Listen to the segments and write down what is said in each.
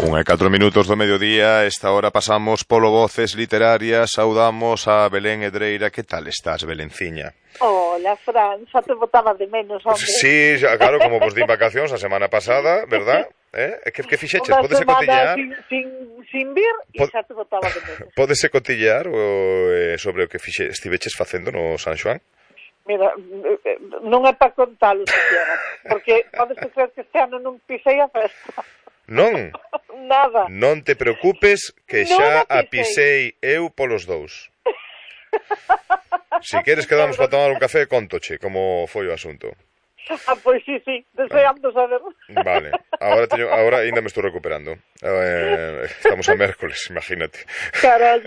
1:04 do mediodía, esta hora pasamos polo Voces Literarias, saudamos a Belén Edreira. Que tal estás, Belenciña? Hola, Fran, xa te botaba de menos, hombre. Sí, claro, como vos di vacacións a semana pasada, verdad? Que fixeches? Podese cotillar? Sin vir e xa te botaba de menos. Podese cotillar sobre o que estiveches facendo no San Xoán? Mira, non é para contalo siquiera, porque podes creer que este ano non pisei a festa. Non? Nada. Non te preocupes que xa a pisei eu polos dous. Si queres quedamos para tomar un café, contoche como foi o asunto. Ah, pois sí, deseando saber. Vale, ahora ainda me estou recuperando. Estamos a mércoles, imagínate. Carallo.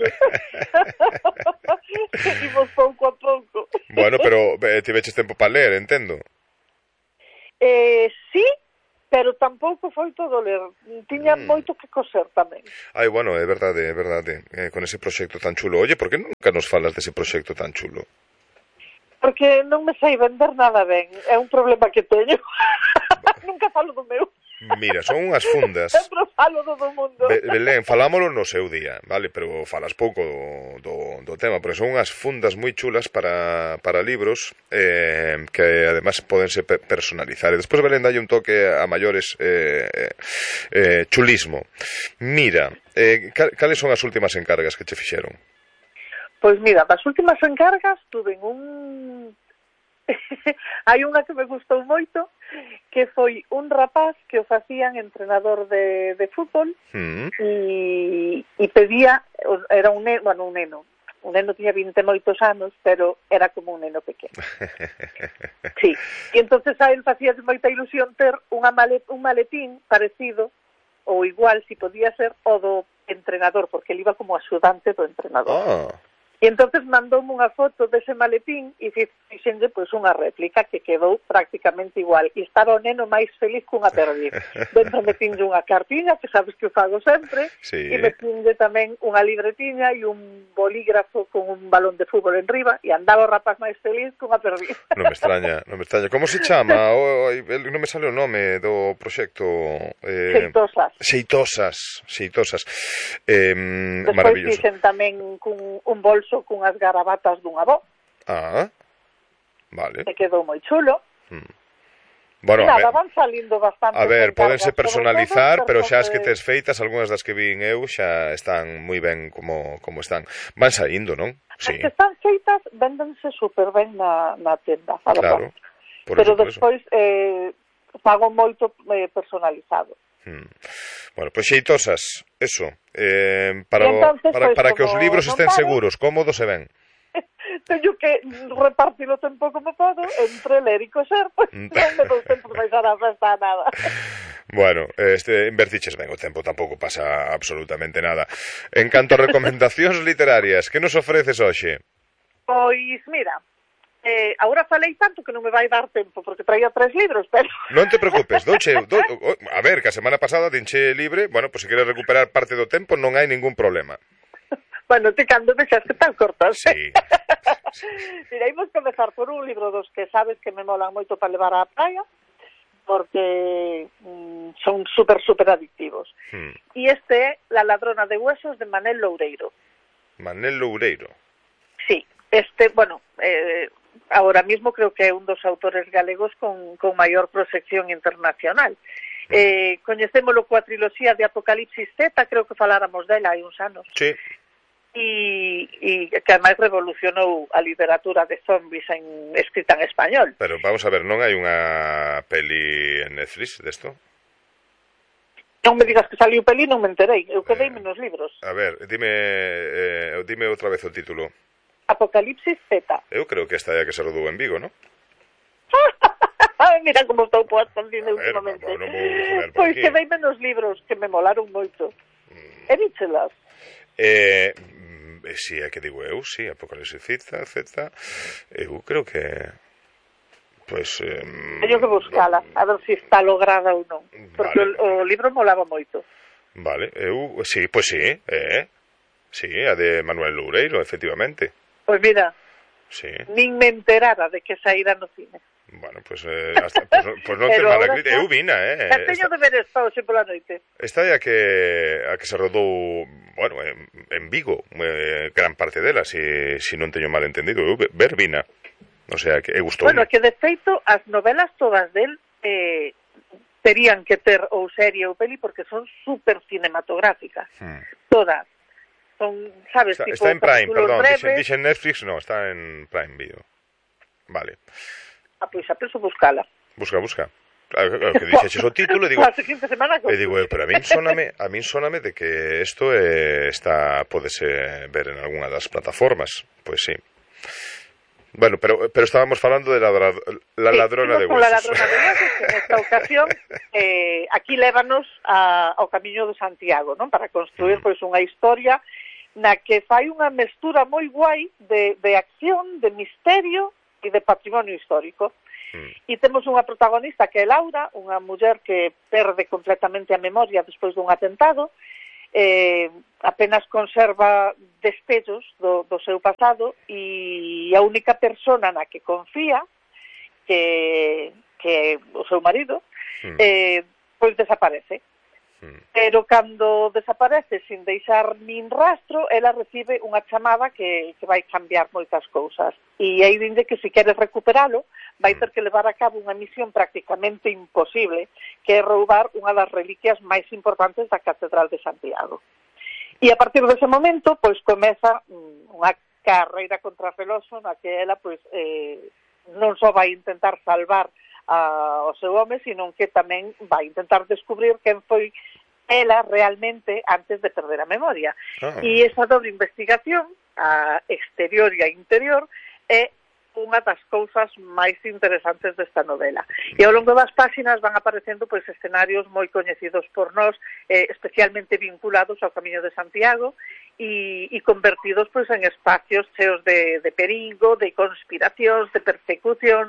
Imos pouco a pouco. Bueno, pero tiveches tempo para ler, entendo. Sí, pero tampouco foi todo ler. Tiña moito que coser tamén. Ai, bueno, é verdade, con ese proxecto tan chulo. Oye, por que nunca nos falas dese proxecto tan chulo? Porque non me sei vender nada ben. É un problema que teño. Nunca falo do meu. Mira, son unhas fundas. Sempre falo do mundo. Belén, falámolo no seu día, vale? Pero falas pouco do tema, porque son unhas fundas moi chulas para libros que además podense personalizar. E despois Belén dalle un toque a maiores chulismo. Mira, cales son as últimas encargas que che fixeron? Pois mira, das últimas encargas tuve un... Hai unha que me gustou moito, que foi un rapaz que o facían entrenador de fútbol e pedía, era un neno tiña 20 moitos anos, pero era como un neno pequeno. Sí, e entonces a él facía moita ilusión ter un maletín parecido ou igual, si podía ser, o do entrenador, porque ele iba como axudante do entrenador. E entonces mandoume unha foto dese maletín e fixenlle pois unha réplica que quedou prácticamente igual. E estaba o neno máis feliz cunha perdiz. Dentro me pinlle unha cartiña, que sabes que o fago sempre, sí. E me pinlle tamén unha libretiña e un bolígrafo con un balón de fútbol enriba e andaba o rapaz máis feliz cunha perdiz. Non me extraña. Como se chama? Non me sale o nome do proxecto. Xeitosas. Despois fixen tamén cun un bolso cunhas garabatas dun avó. Vale. Que quedou moi chulo. Bueno, nada, van salindo bastante. A ver, pódense personalizar, pero xa as que tes feitas, algunhas das que vin eu xa están moi ben como están. Van saindo, non? Sí. As que están feitas véndense super ben na tenda, a claro. Pero despois pago moito personalizado. Bueno, pois xeitosas, eso, para que os libros estén seguros, cómodos e ben. Teño que repartir o tempo como podo entre ler e coser, pois non me dou tempo de baixar a festa a nada. Bueno, invertiches ben o tempo, tampouco pasa absolutamente nada. En canto a recomendacións literarias, que nos ofreces hoxe? Pois, mira, agora falei tanto que non me vai dar tempo porque traía 3 libros, pero... Non te preocupes, a ver, que a semana pasada dinche libre, bueno, pois se queres recuperar parte do tempo non hai ningún problema. Bueno, te cando deixaste tan cortas. Sí. Mira, imos comezar por un libro dos que sabes que me molan moito para levar á praia, porque son super adictivos. E este é La ladrona de huesos de Manel Loureiro. Manel Loureiro? Sí, bueno... ahora mismo creo que é un dos autores galegos con maior proxección internacional. Coñecémolo coa triloxía de Apocalipsis Z, creo que faláramos dela hai uns anos. Sí. E que ademais revolucionou a literatura de zombies escrita en español. Pero vamos a ver, non hai unha peli en Netflix desto? Non me digas que saliu peli, non me enterei. Eu quedei menos libros. A ver, dime outra vez o título. Apocalipsis Z. Eu creo que esta é a que se rodou en Vigo, non? Mira como estou posto en cine últimamente. Pois que vei menos libros que me molaron moito. E díchelas? Si, é que digo eu, si, Apocalipsis Z. Eu creo que... Pois... Teño que buscala, a ver se está lograda ou non. Porque o libro molaba moito. Vale, si, pois si, si, a de Manuel Loureiro, efectivamente. Pois mira, sí. Nin me enterara de que saíra no cine. Bueno, pues non ten mala crítica. Eu vina, xa teño de ver esta hoxe pola noite. Esta é a que se rodou, bueno, en Vigo, gran parte dela, si non teño mal entendido. Eu ver vina. O sea, que gustou. Bueno, que de feito as novelas todas del terían que ter ou serie ou peli porque son super cinematográficas. Todas. Son, sabes, está en Prime, perdón, dixen Netflix, no, está en Prime Video. Vale. Pois a peso buscala. Busca. Claro, que dixeches o título e digo, pero a min sóname de que isto pódese ver en algunha das plataformas. Pois sí. Bueno, pero estábamos falando de la ladrona de huesos. La ladrona de huesos, que nesta ocasión aquí lévanos ao Camiño de Santiago, non? Para construir pois unha historia na que fai unha mestura moi guai de acción, de misterio e de patrimonio histórico. E temos unha protagonista que é Laura, unha muller que perde completamente a memoria despois dun atentado, apenas conserva destellos do seu pasado e a única persona na que confía, que é o seu marido, pois desaparece. Pero cando desaparece sin deixar nin rastro, ela recibe unha chamada que vai cambiar moitas cousas. E aí dinde que se quere recuperalo, vai ter que levar a cabo unha misión prácticamente imposible, que é roubar unha das reliquias máis importantes da Catedral de Santiago. E a partir dese momento, pois, comeza unha carreira contra reloxo na que ela, pois, non só vai intentar salvar o seu home, sino que tamén vai intentar descubrir quen foi ela realmente antes de perder a memoria. E esa doble investigación, a exterior e a interior, é unha das cousas máis interesantes desta novela. E ao longo das páxinas van aparecendo pois escenarios moi coñecidos por nós, especialmente vinculados ao Camiño de Santiago e convertidos pois en espacios cheos de perigo, de conspiracións, de persecucións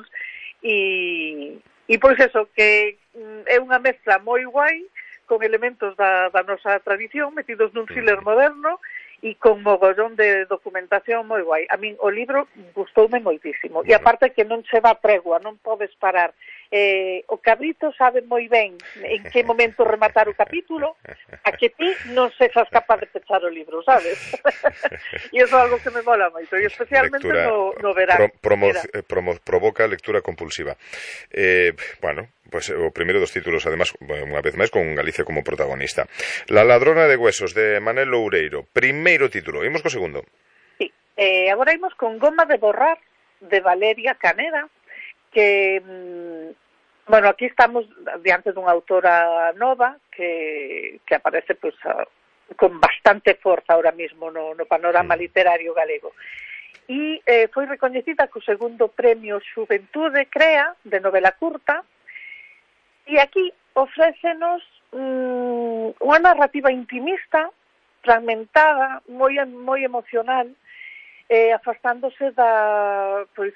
e pois eso, que é unha mezcla moi guai con elementos da nosa tradición metidos nun thriller moderno e con mogollón de documentación moi guai. A min o libro gustoume moitísimo. E aparte que non se dá tregua, non podes parar. O cabrito sabe moi ben en que momento rematar o capítulo a que ti non sexas capaz de pechar o libro, sabes? E iso é algo que me mola moito, e especialmente no verano. Provoca lectura compulsiva. Bueno, pues o primeiro dos títulos, además, unha vez máis, con Galicia como protagonista. La ladrona de huesos, de Manel Loureiro. Primeiro título. Imos co segundo. Sí. Agora imos con Goma de borrar, de Valeria Caneda, que, bueno, aquí estamos diante dunha autora nova que aparece, pues, con bastante forza ahora mismo no panorama literario galego. E foi recoñecida co segundo premio Xuventude Crea, de novela curta. E aquí ofrécenos unha narrativa intimista, fragmentada, moi emocional, afastándose pois,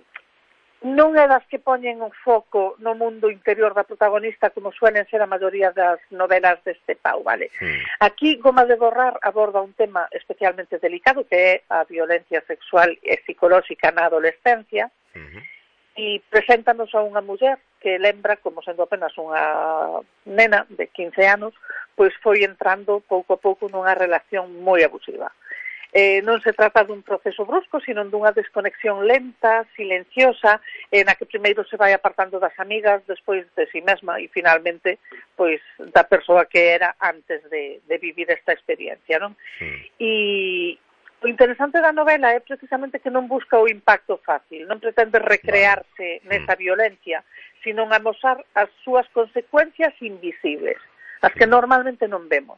non é das que poñen o foco no mundo interior da protagonista como suelen ser a maioría das novelas deste pau, vale? Aquí Goma de borrar aborda un tema especialmente delicado que é a violencia sexual e psicolóxica na adolescencia, e preséntanos a unha muller que lembra, como sendo apenas unha nena de 15 anos, pois foi entrando pouco a pouco nunha relación moi abusiva. Non se trata dun proceso brusco, sino dunha desconexión lenta, silenciosa, na que primeiro se vai apartando das amigas, despois de si mesma e finalmente pois da persoa que era antes de vivir esta experiencia, non? E o interesante da novela é precisamente que non busca o impacto fácil, non pretende recrearse nesa violencia, sino amosar as súas consecuencias invisibles, as que normalmente non vemos.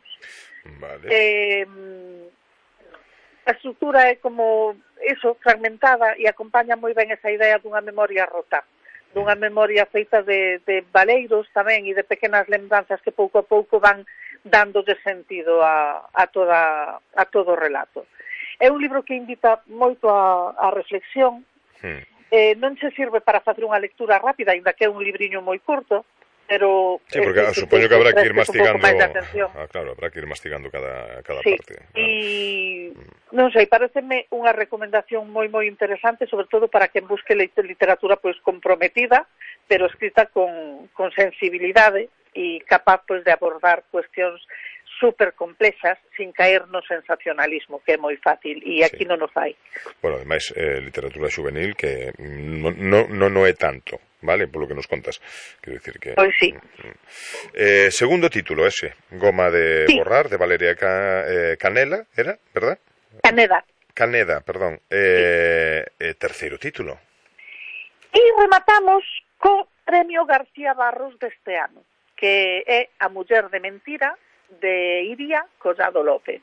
A estrutura é como eso, fragmentada, e acompaña moi ben esa idea dunha memoria rota, dunha memoria feita de valeiros tamén e de pequenas lembranzas que pouco a pouco van dándolle sentido a todo o relato. É un libro que invita moito a reflexión, non se sirve para facer unha lectura rápida, ainda que é un libriño moi curto, pero sí, porque supoño que habrá que ir mastigando. Claro, habrá que ir mastigando cada sí, parte. E non sei, pareceme unha recomendación moi interesante, sobre todo para quen busque literatura pois comprometida, pero escrita con sensibilidade e capaz pois de abordar cuestións super complexas sin caer no sensacionalismo, que é moi fácil, e aquí non o fai. Bueno, ademais, literatura juvenil que non é tanto, vale, polo que nos contas. Quero dicir que... Pois sí. Segundo título ese, Goma de borrar, de Valeria Canela, era, verdad? Caneda, perdón. Terceiro título. E rematamos co Premio García Barros deste ano, que é A muller de mentira, de Iria Collado López.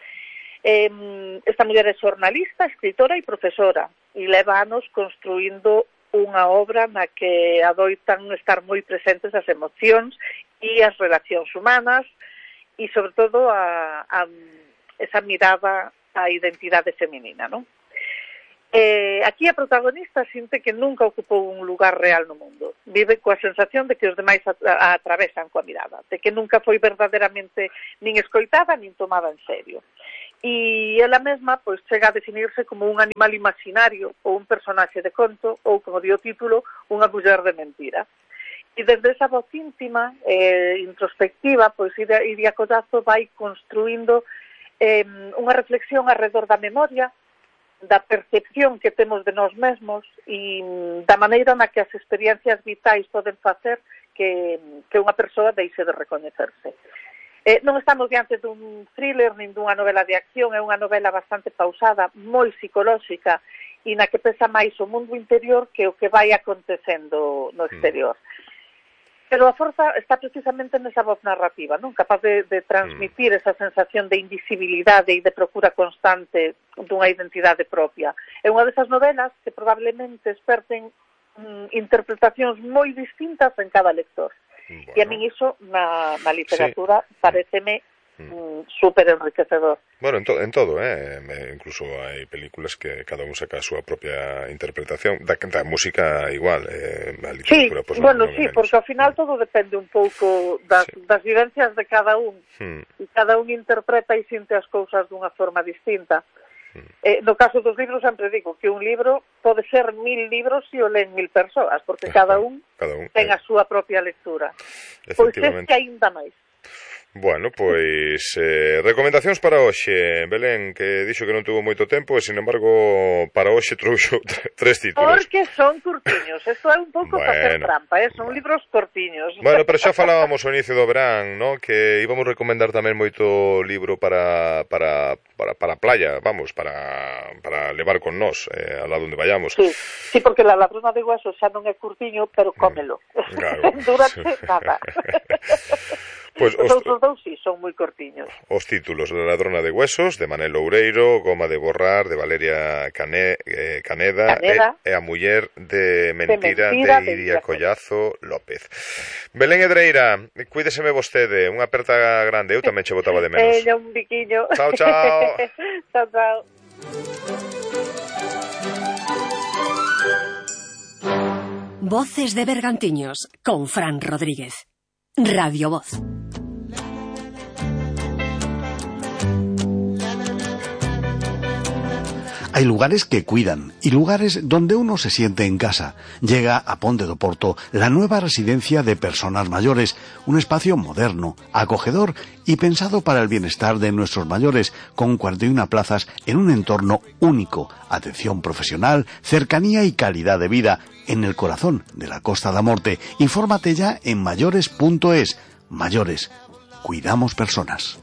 Esta muller é xornalista, escritora e profesora, e leva anos construindo unha obra na que adoitan estar moi presentes as emocións e as relacións humanas e, sobre todo, esa mirada á identidade feminina, non? Aquí a protagonista sinte que nunca ocupou un lugar real no mundo. Vive coa sensación de que os demais a atravesan coa mirada, de que nunca foi verdadeiramente nin escoitada nin tomada en serio. E ela mesma pois chega a definirse como un animal imaginario ou un personaxe de conto ou, como di o título, unha muller de mentira. E desde esa voz íntima, introspectiva, pois Iria Collado vai construindo unha reflexión alrededor da memoria, da percepción que temos de nós mesmos e da maneira na que as experiencias vitais poden facer que unha persoa deixe de recoñecerse. Non estamos diante dun thriller nin dunha novela de acción, é unha novela bastante pausada, moi psicolóxica e na que pesa máis o mundo interior que o que vai acontecendo no exterior. Pero a forza está precisamente nesa voz narrativa, non? Capaz de transmitir esa sensación de invisibilidade e de procura constante dunha identidade propia. É unha desas novelas que probablemente esperten interpretacións moi distintas en cada lector. Bueno. E a min iso na literatura pareceme super enriquecedor. Bueno, en todo, incluso hai películas que cada un saca a súa propia interpretación, da música igual, a literatura. Sí, bueno, sí, porque ao final todo depende un pouco das vivencias de cada un, e cada un interpreta e sinte as cousas dunha forma distinta. No caso dos libros sempre digo que un libro pode ser 1000 libros se o leen 1000 persoas, porque cada un ten a súa propia lectura. Pois é que aínda máis. Bueno, pois recomendacións para hoxe, Belén, que dixo que non tuvo moito tempo e, sin embargo, para hoxe trouxo 3 títulos. Porque son curtiños, isto é un pouco facer trampa, son libros cortiños. Bueno, pero xa falábamos ao inicio do verán, ¿no? Que íbamos recomendar tamén moito libro para playa, vamos, para levar con nós, ao lado onde vayamos. Sí, porque La ladrona de huesos xa non é curtiño, pero cómelo. Claro. Durante nada. Pues os outros dous sí, son moi cortiños. Os títulos: La ladrona de huesos, de Manel Oureiro, Goma de borrar, de Valeria Caneda e A muller de mentira, de Iria Collado López. Belén Edreira, cuídeseme vostede, unha aperta grande, eu tamén che botaba de menos. Un biquiño. Chao, chao. Chao, chao. Voces de Bergantiños, con Fran Rodríguez. Radio Voz. Hay lugares que cuidan y lugares donde uno se siente en casa. Llega a Ponte do Porto la nueva residencia de personas mayores, un espacio moderno, acogedor y pensado para el bienestar de nuestros mayores, con 41 plazas en un entorno único, atención profesional, cercanía y calidad de vida, en el corazón de la Costa da Morte. Infórmate ya en mayores.es. Mayores, cuidamos personas.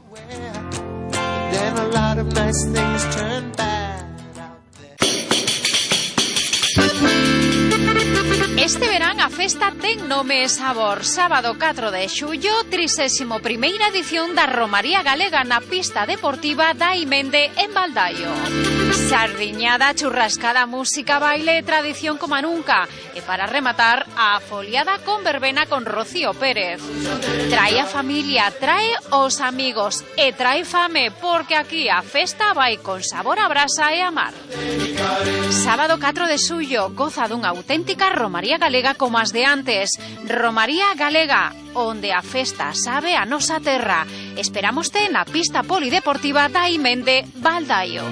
Este verán a festa ten nome e sabor. Sábado 4 de xullo, 31ª edición da Romaría Galega na pista deportiva da Imende en Baldaio. Sardiñada, churrascada, música, baile e tradición como nunca. E para rematar, a foliada con verbena con Rocío Pérez. Trae a familia, trae os amigos e trae fame, porque aquí a festa vai con sabor a brasa e a mar. Sábado 4 de xullo, goza dunha auténtica romaría galega como as de antes. Romaría Galega, onde a festa sabe a nosa terra. Esperámoste na pista polideportiva da Imende, Baldaio.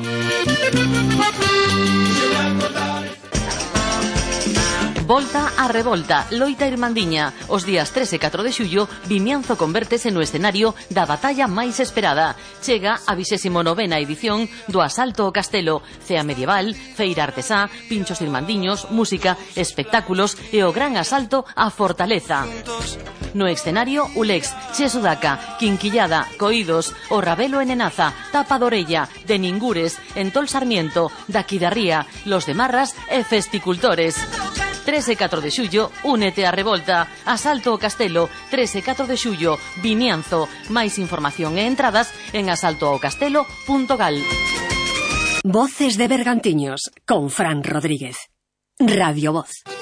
Volta a revolta, loita irmandiña. Os días 3 e 4 de xullo, Vimianzo convértese no escenario da batalla máis esperada. Chega a 29ª edición do Asalto ao Castelo. Cea medieval, feira artesá, pinchos irmandiños, música, espectáculos e o gran asalto á fortaleza. No escenario, Ulex, Che Sudaca, Quinquillada, Coídos, O Rabelo en Enaza, Tapa d'Orella, de Ningures, Entol Sarmiento, Daquidarría, Los de Marras e Festicultores. 3 e 4 de xullo, únete á revolta. Asalto ao Castelo, 3 e 4 de xullo, Vimianzo. Máis información e entradas en asaltoaocastelo.gal. Voces de Bergantiños, con Fran Rodríguez. Radio Voz.